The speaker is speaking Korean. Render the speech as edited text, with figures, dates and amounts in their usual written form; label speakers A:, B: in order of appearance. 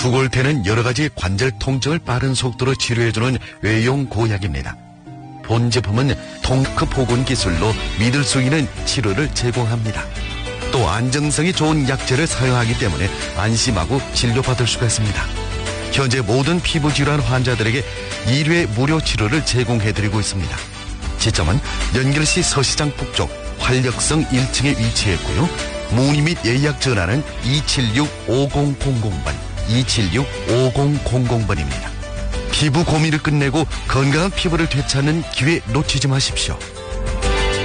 A: 투골테는 여러가지 관절 통증을 빠른 속도로 치료해주는 외용 고약입니다. 본 제품은 통크 복원 기술로 믿을 수 있는 치료를 제공합니다. 또 안정성이 좋은 약재를 사용하기 때문에 안심하고 진료받을 수가 있습니다. 현재 모든 피부질환 환자들에게 1회 무료 치료를 제공해드리고 있습니다. 지점은 연결시 서시장 북쪽 활력성 1층에 위치했고요. 문의 및 예약 전화는 276-5000번, 276-5000번입니다. 피부 고민을 끝내고 건강한 피부를 되찾는 기회 놓치지 마십시오.